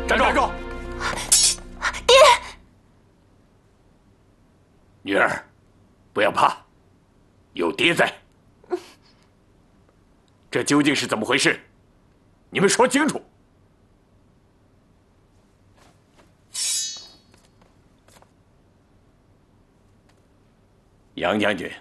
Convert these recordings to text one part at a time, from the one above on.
站住！ 爹， 女儿，不要怕，有爹在。这究竟是怎么回事？你们说清楚。杨将军，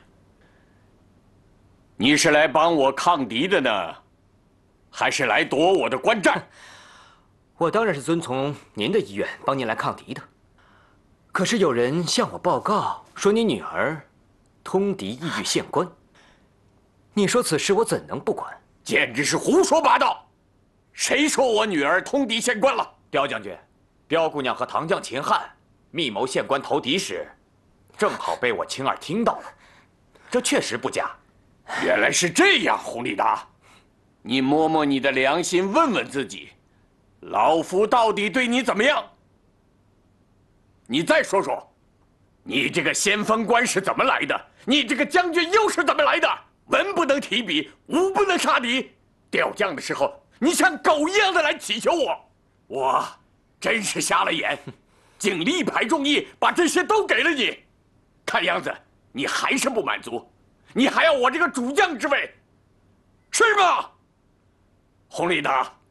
你是来帮我抗敌的呢，还是来夺我的官战？ 我当然是遵从您的意愿，帮您来抗敌的。可是有人向我报告说，你女儿通敌意欲献官。你说此事我怎能不管？ 简直是胡说八道！谁说我女儿通敌献官了？ 刁将军，刁姑娘和唐将秦汉密谋献官投敌时，正好被我亲耳听到了，这确实不假。 原来是这样，洪立达，你摸摸你的良心，问问自己，老夫到底对你怎么样？你再说说，你这个先锋官是怎么来的？你这个将军又是怎么来的？文不能提笔，武不能杀敌。调将的时候，你像狗一样的来乞求我，我真是瞎了眼，竟力排众议，把这些都给了你。看样子你还是不满足，你还要我这个主将之位，是吗？洪立达，